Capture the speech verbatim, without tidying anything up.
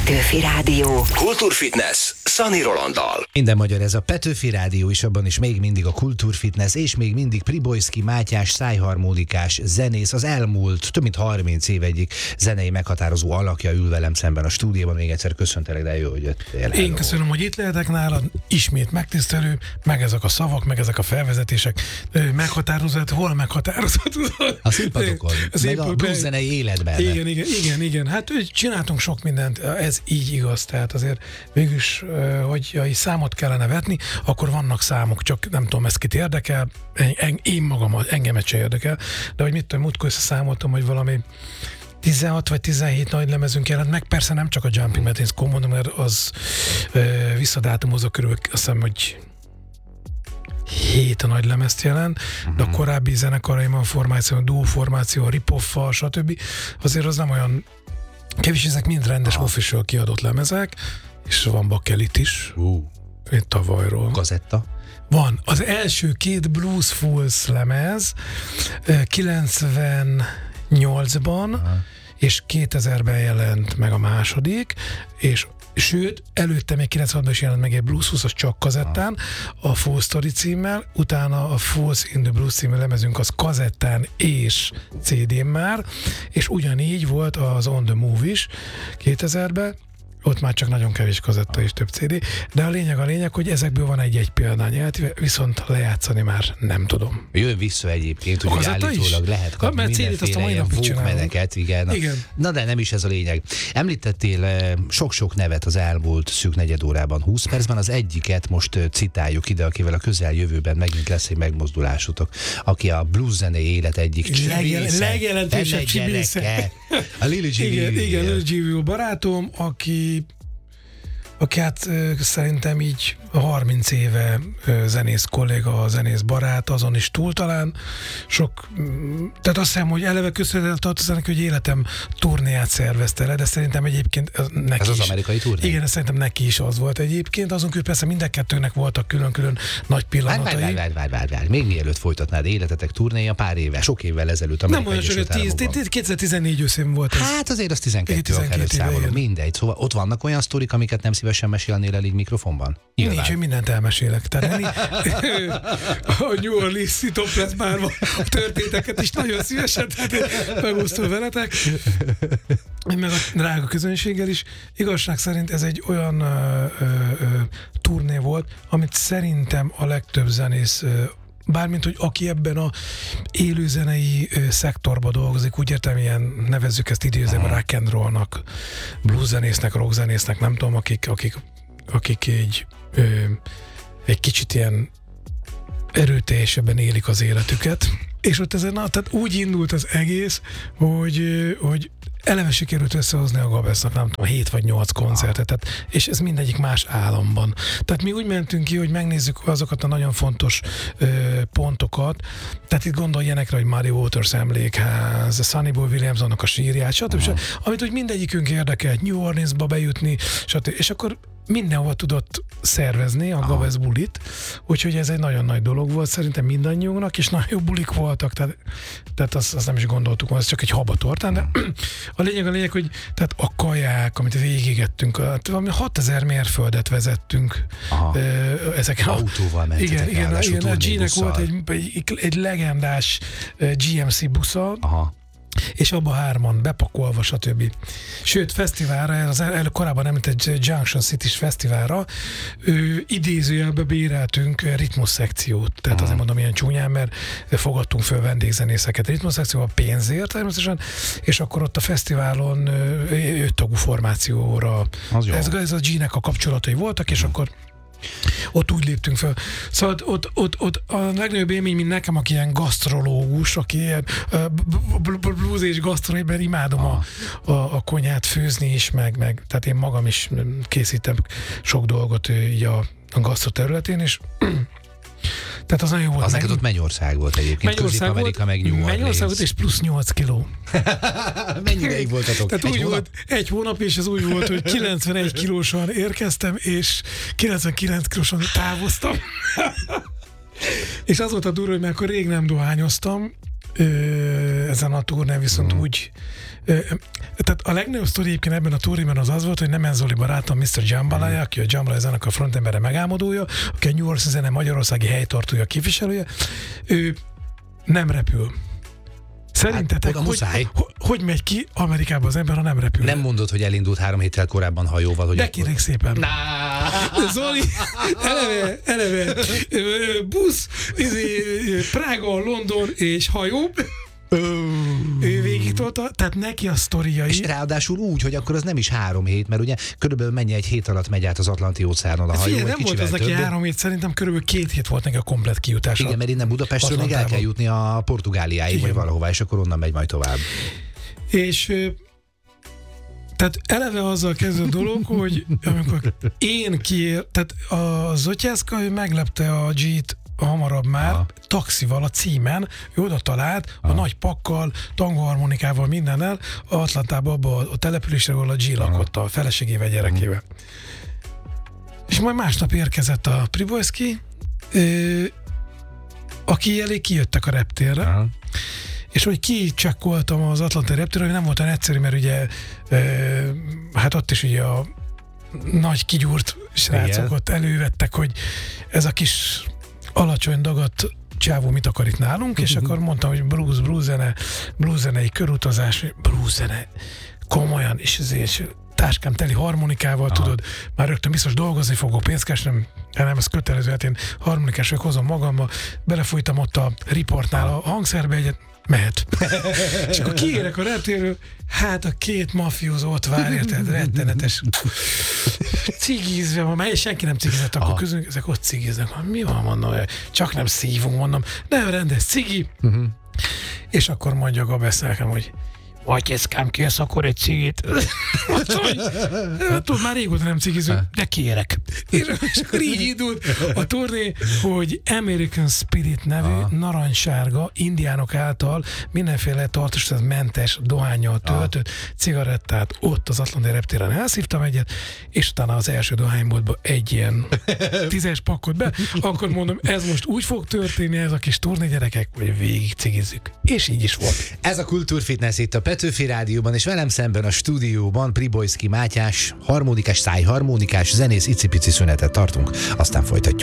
Petőfi Rádió. Kultúrfitness Szani Rolanddal. Minden magyar, ez a Petőfi Rádió, és abban is még mindig a Kultúrfitness, és még mindig Pribojszky Mátyás, szájharmonikás zenész, az elmúlt több mint harminc év egyik zenei meghatározó alakja ül velem szemben a stúdióban. Még egyszer köszöntelek, de jó, hogy jöttél. Én köszönöm, hogy itt lehetek nálad, ismét megtisztelő, meg ezek a szavak, meg ezek a felvezetések, meghatározat, hol meghatározat? A színpadokon, a meg a blueszenei életben. Igen, igen, igen, igen. Hát csináltunk sok mindent, ez így igaz, tehát azért mégis, hogy ha számot kellene vetni, akkor vannak számok, csak nem tudom, ezt kit érdekel, én magam, engemet se érdekel, de hogy mit tudom, múltkor összeszámoltam, hogy valami tizenhat vagy tizenhét nagy lemezünk jelent meg, persze nem csak a Jumping Metal Common, mert az ö, visszadátumozza körül, azt hiszem, hogy hét a nagy lemezt jelent, uh-huh. de a korábbi zenekaraimban formáció, duo formáció, rip-off-val, stb. Azért az nem olyan kevés, ezek mind rendes official kiadott lemezek, és van Bakelit is, uh. itt tavalyról. Kazetta? Van. Az első két Blues Fools lemez kilencvennyolcban uh-huh. és kétezerben jelent meg a második, és sőt, előtte még kilencvenhatban is jelent meg egy Blues Fools, az csak kazettán, a Full Story címmel, utána a Fools in the Blues című lemezünk az kazettán és cé dén már, és ugyanígy volt az On the Move is kétezerben, ott már csak nagyon kevés kazetta és több cé dé, de a lényeg a lényeg, hogy ezekből van egy-egy példány eltéve, viszont lejátszani már nem tudom. Jön vissza egyébként, hogy állítólag is lehet kapni ha, mindenféle ilyen vókmeneket, igen. igen. Na de nem is ez a lényeg. Említettél sok-sok nevet az elmúlt szűk negyed órában, húsz percben, az egyiket most citáljuk ide, akivel a közeljövőben megint lesz egy megmozdulásotok, aki a blues zenei élet egyik csibésze, legjelentősebb csibésze. A Lily G. Igen, igen, Lily G. barátom, aki aki hát szerintem így harminc éve zenész kolléga, zenész barát, azon is túl talán. Sok, tehát azt hiszem, hogy eleve köszönhetően tartozik, hogy életem turnéját szervezte le, de szerintem egyébként neki Ez is. Az amerikai turné? Igen, szerintem neki is az volt egyébként. Azon kívül persze mind a kettőnek voltak külön-külön nagy pillanatai. Várj, várj, várj, várj, várj. Még mielőtt folytatnád életetek turnéja pár éve, sok évvel ezelőtt amerikai Egyesült Államokban. kétezer-tizennégy őszén volt ez. Hát azért az tizenkettő előtt számolom, mindegy. Szóval ott vannak olyan sztorik, amiket nem szívesen mesélnél el így mikrofonban? Nyilván. Nincs, hogy mindent elmesélek. Tehát a New Orleans-i Topless bárban a történeteket is nagyon szívesen megosztom veletek. Meg a drága közönséggel is. Igazság szerint ez egy olyan ö, ö, ö, turné volt, amit szerintem a legtöbb zenész ö, bármint, hogy aki ebben a élőzenei ö, szektorban dolgozik, úgy értem, ilyen nevezzük ezt idézőben rock and rollnak, blueszenésznek, rockzenésznek, nem tudom, akik, akik, akik egy, ö, egy kicsit ilyen erőteljesebben élik az életüket. És ott ezen, na, tehát úgy indult az egész, hogy, hogy eleve sikerült összehozni a Gabesznak, nem tudom, hét vagy nyolc koncertet, tehát, és ez mindegyik más államban. Tehát mi úgy mentünk ki, hogy megnézzük azokat a nagyon fontos ö, pontokat, tehát itt gondolj ilyenekre, hogy Muddy Waters emlékház, Sonny Boy Williamsonnak a sírját, stb. stb. Amit úgy mindegyikünk érdekelt, New Orleansba bejutni, stb. És akkor mindenhova tudott szervezni a Gabesz bulit, úgyhogy ez egy nagyon nagy dolog volt szerintem mindannyiunknak, és nagyon jó bulik voltak, tehát, tehát azt, azt nem is gondoltuk, ez csak egy habatortán, de a lényeg a lényeg, hogy tehát a kaják, amit végigettünk, valami hatezer mérföldet vezettünk. Aha. Ezeken autóval mentetek. Igen, igen, igen a G-nek volt egy, egy, egy legendás gé em cé busza, aha. és abba hárman bepakolva, stb. Sőt, fesztiválra, az el, korábban említett Junction City-s fesztiválra ő, idézőjelbe béreltünk ritmus szekciót. Tehát uh-huh. azért mondom ilyen csúnyán, mert fogadtunk föl vendégzenészeket ritmus szekcióval pénzért természetesen, és akkor ott a fesztiválon öttagú formációra ez, ez a G-nek a kapcsolatai voltak, és uh-huh. akkor ott úgy léptünk fel. Szóval ott, ott, ott a legnagyobb élmény, mint nekem, aki ilyen gasztrológus, aki ilyen blues és gasztrológus, imádom a, a, a konyhát főzni is, meg, meg tehát én magam is készítem sok dolgot így a, a gasztro területén, és tehát az nagyon jó volt. Az neked ott Mennyország volt egyébként, Közép-Amerika meg New Orleans. Mennyország volt, és plusz nyolc kiló. Mennyi ideig voltatok? Tehát egy úgy hónap? volt, egy hónap, és ez úgy volt, hogy kilencvenegy kilósan érkeztem, és kilencvenkilenc kilósan távoztam. És az volt a durva, hogy már akkor rég nem dohányoztam, ö, ezen a turnén viszont mm. úgy... Ö, tehát a legnagyobb sztori egyébként ebben a turnéban az az volt, hogy Nemen Zoli barátom, miszter Jambalaya, aki a Jambalaya zenekar frontembere megálmodója, aki a New Orleans zene magyarországi helytartója, képviselője, ő nem repül. Szerintetek, hát, hogy, hogy, hogy megy ki Amerikába az ember, ha nem repül? Nem mondod, hogy elindult három héttel korábban hajóval, hogy... De kérlek szépen. Nah. Zoli, eleve, eleve, busz, izé, Prága, London és hajó. Ő végig tolta, tehát neki a sztoriai. És ráadásul úgy, hogy akkor az nem is három hét, mert ugye körülbelül mennyi egy hét alatt megy át az Atlanti óceánon a hajó. Figyelj, nem volt az neki három hét, szerintem körülbelül két hét volt neki a komplet kijutása. Igen, mert innen Budapestről még el kell jutni a Portugáliáig, vagy valahová, és akkor onnan megy majd tovább. És tehát eleve azzal kezd a dolog, hogy amikor én kiér, tehát a Zotyászka, ő meglepte a G-t hamarabb már, aha, taxival a címen, ő oda talált, aha, a nagy pakkal, tangóharmonikával, mindennel, Atlantában abba a településre, ahol a G lakott a feleségével, gyerekével. Uh-huh. És majd másnap érkezett a Pribojszki, aki elég kijöttek a reptérre, aha, és hogy kicsekkoltam az Atlantai reptérre, hogy nem volt olyan egyszerű, mert ugye e, hát ott is ugye a nagy kigyúrt srácok ott elővettek, hogy ez a kis alacsony dagadt csávó mit akar itt nálunk, és akkor mondtam, hogy blues, blues zene, blues zenei körutazás, blues zene, komolyan, és ezért táskám teli harmonikával, aha, tudod, már rögtön biztos dolgozni fogok, pénzkás, nem, nem, ez kötelező, hát én harmonikás vagyok, hozom magamba, belefújtam ott a riportnál a hangszerbe egyet, mehet. És akkor kiérek a reptérről, hát a két mafiózó ott vár, érted, rettenetes. Cigizve, ma már senki nem cigizett, akkor közünk, ezek ott cigiznek. Mi van, mondom, csak nem szívunk, mondom, nem rendes cigi. Uh-huh. És akkor mondja a beszélkem, hogy Atyeszkám, kérsz akkor egy cigit? Tudod, már régóta nem cigizünk, de kérek. És, és akkor így indult a turné, hogy American Spirit nevű, aha, narancssárga, indiánok által mindenféle tartósítatmentes, dohánnyal töltött cigarettát ott az Atlantai reptéren elszívtam egyet, és utána az első dohányboltba egy ilyen tízes pakkot be, akkor mondom, ez most úgy fog történni, ez a kis turné, gyerekek, hogy végig cigizzük. És így is volt. Ez a Kultúrfitness itt a Petőfi Rádióban, és velem szemben a stúdióban Pribojszki Mátyás, harmonikás, szájharmonikás, zenész, icipici szünetet tartunk, aztán folytatjuk.